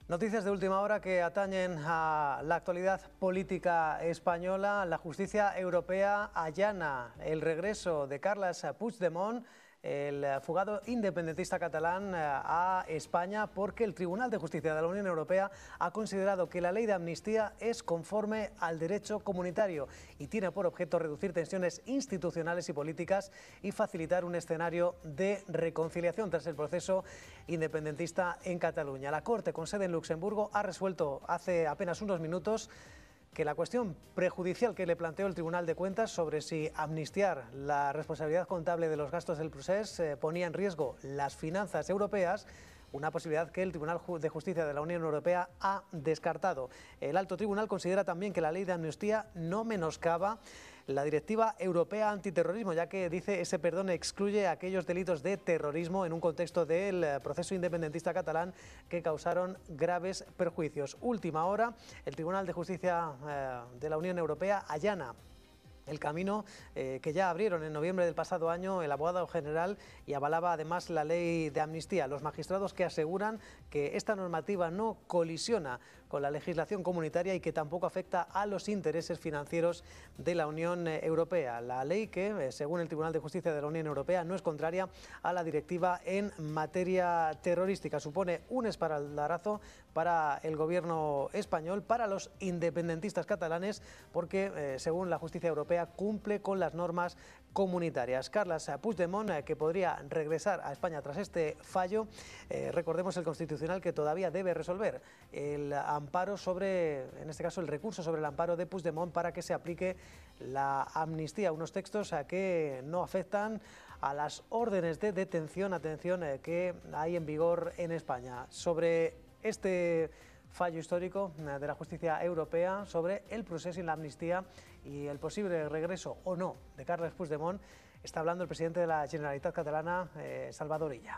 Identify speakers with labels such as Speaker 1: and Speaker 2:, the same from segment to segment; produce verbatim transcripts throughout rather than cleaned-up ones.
Speaker 1: Noticias de última hora que atañen a la actualidad política española. La justicia europea allana el regreso de Carles Puigdemont, el fugado independentista catalán, a España porque el Tribunal de Justicia de la Unión Europea ha considerado que la ley de amnistía es conforme al derecho comunitario y tiene por objeto reducir tensiones institucionales y políticas y facilitar un escenario de reconciliación tras el proceso independentista en Cataluña. La Corte, con sede en Luxemburgo, ha resuelto hace apenas unos minutos que la cuestión prejudicial que le planteó el Tribunal de Cuentas sobre si amnistiar la responsabilidad contable de los gastos del procés eh, ponía en riesgo las finanzas europeas, una posibilidad que el Tribunal de Justicia de la Unión Europea ha descartado. El Alto Tribunal considera también que la ley de amnistía no menoscaba la Directiva Europea Antiterrorismo, ya que dice ese perdón excluye aquellos delitos de terrorismo en un contexto del proceso independentista catalán que causaron graves perjuicios. Última hora, el Tribunal de Justicia eh, de la Unión Europea allana el camino eh, que ya abrieron en noviembre del pasado año el abogado general y avalaba además la ley de amnistía. Los magistrados que aseguran que esta normativa no colisiona con la legislación comunitaria y que tampoco afecta a los intereses financieros de la Unión Europea. La ley que, según el Tribunal de Justicia de la Unión Europea, no es contraria a la directiva en materia terrorística. Supone un espaldarazo para el gobierno español, para los independentistas catalanes, porque, eh, según la justicia europea, cumple con las normas comunitarias. Carles Puigdemont, eh, que podría regresar a España tras este fallo, eh, recordemos el Constitucional que todavía debe resolver el amparo sobre, en este caso el recurso sobre el amparo de Puigdemont para que se aplique la amnistía, unos textos eh, que no afectan a las órdenes de detención, atención, eh, que hay en vigor en España. Sobre este fallo histórico de la justicia europea sobre el proceso y la amnistía y el posible regreso o no de Carles Puigdemont, está hablando el presidente de la Generalitat catalana, eh, Salvador Illa.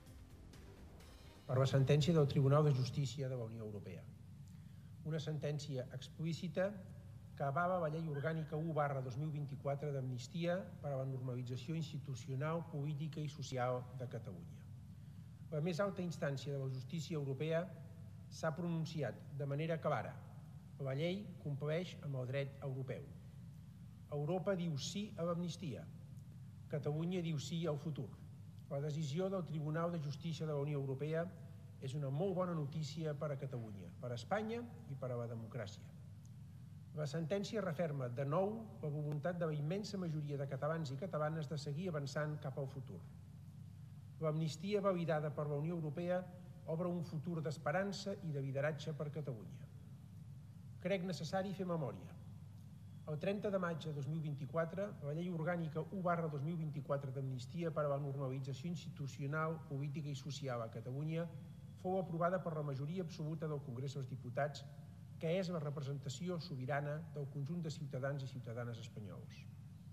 Speaker 2: Per la sentència del Tribunal de Justícia de la Unió Europea. Una sentència explícita que avala la Llei Orgànica u barra dos mil vint-i-quatre d'amnistia per a la normalització institucional, política i social de Catalunya. La més alta instància de la justícia europea s'ha pronunciat de manera clara. La llei compleix amb el dret europeu. Europa diu sí a l'amnistia. Catalunya diu sí al futur. La decisió del Tribunal de Justícia de la Unió Europea és una molt bona notícia per a Catalunya, per a Espanya i per a la democràcia. La sentència referma de nou la voluntat de la immensa majoria de catalans i catalanes de seguir avançant cap al futur. L'amnistia validada per la Unió Europea obre un futur d'esperança i de lideratge per Catalunya. Crec necessari fer memòria. El trenta de maig de dos mil vint-i-quatre, la Llei Orgànica u barra dos mil vint-i-quatre d'amnistia per a la normalització institucional, política i social a Catalunya fou aprovada per la majoria absoluta del Congrés dels Diputats, que és la representació sobirana del conjunt de ciutadans i ciutadanes espanyols.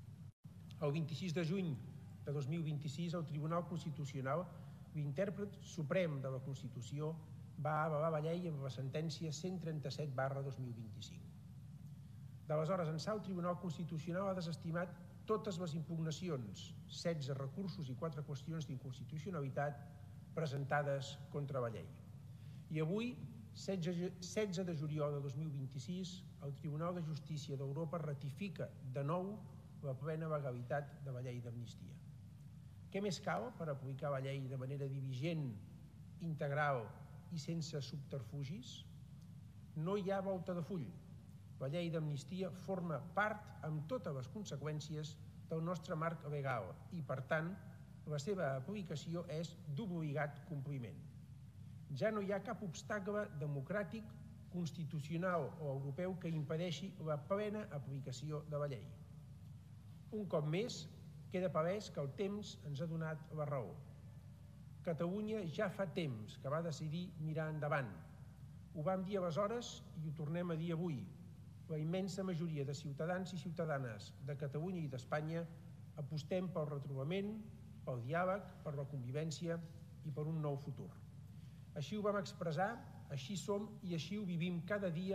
Speaker 2: El vint-i-sis de juny de dos mil vint-i-sis, el Tribunal Constitucional, l'intèrpret suprem de la Constitució, va avalar la llei amb la sentència cent trenta-set barra dos mil vint-i-cinc. D'aleshores ençà, el Tribunal Constitucional ha desestimat totes les impugnacions, setze recursos i quatre qüestions d'inconstitucionalitat presentades contra la llei. I avui, setze de juliol de dos mil vint-i-sis, el Tribunal de Justícia d'Europa ratifica de nou la plena legalitat de la llei d'amnistia. Què més cal per aplicar la llei de manera diligent, integral i sense subterfugis? No hi ha volta de full. La llei d'amnistia forma part, amb totes les conseqüències, del nostre marc legal i, per tant, la seva aplicació és d'obligat compliment. Ja no hi ha cap obstacle democràtic, constitucional o europeu que impedeixi la plena aplicació de la llei. Un cop més, queda palès que el temps ens ha donat la raó. Catalunya ja fa temps que va decidir mirar endavant. Ho vam dir aleshores i ho tornem a dir avui. La immensa majoria de ciutadans i ciutadanes de Catalunya i d'Espanya apostem pel retrobament, pel diàleg, per la convivència i per un nou futur. Així ho vam expressar, així som i així ho vivim cada dia